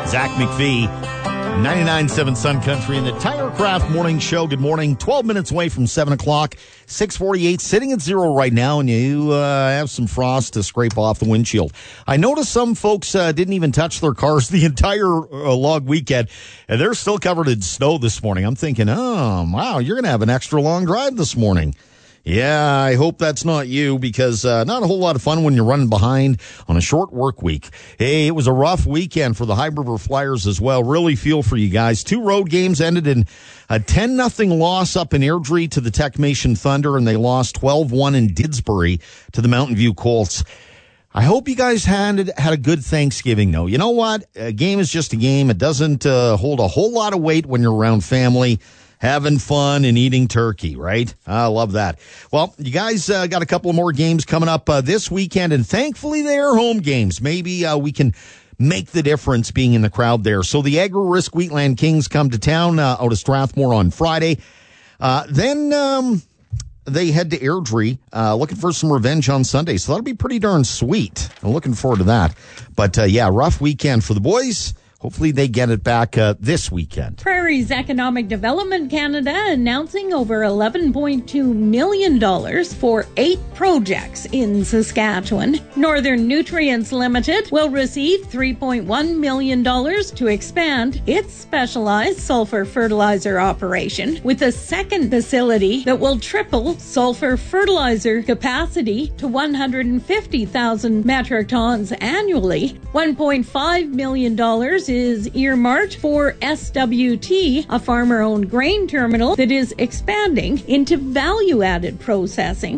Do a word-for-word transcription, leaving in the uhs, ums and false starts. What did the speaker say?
Zach McPhee, ninety-nine point seven Sun Country in the TireCraft Morning Show. Good morning. twelve minutes away from seven o'clock. six forty-eight, sitting at zero right now, and you uh, have some frost to scrape off the windshield. I noticed some folks uh, didn't even touch their cars the entire uh, long weekend, and they're still covered in snow this morning. I'm thinking, oh, wow, you're going to have an extra long drive this morning. Yeah, I hope that's not you, because uh, not a whole lot of fun when you're running behind on a short work week. Hey, it was a rough weekend for the High River Flyers as well. Really feel for you guys. Two road games ended in a ten nothing loss up in Airdrie to the Techmation Thunder, and they lost twelve one in Didsbury to the Mountain View Colts. I hope you guys had had a good Thanksgiving, though. You know what? A game is just a game. It doesn't uh, hold a whole lot of weight when you're around family, having fun and eating turkey, right? I love that. Well, you guys uh, got a couple of more games coming up uh, this weekend, and thankfully they are home games. Maybe uh, we can make the difference being in the crowd there. So the Agri-Risk Wheatland Kings come to town uh, out of Strathmore on Friday. Uh, then um, they head to Airdrie uh, looking for some revenge on Sunday. So that'll be pretty darn sweet. I'm looking forward to that. But, uh, yeah, rough weekend for the boys. Hopefully they get it back uh, this weekend. Prairies Economic Development Canada announcing over eleven point two million dollars for eight projects in Saskatchewan. Northern Nutrients Limited will receive three point one million dollars to expand its specialized sulfur fertilizer operation, with a second facility that will triple sulfur fertilizer capacity to one hundred fifty thousand metric tons annually. one point five million dollars is earmarked for S W T, a farmer-owned grain terminal that is expanding into value-added processing.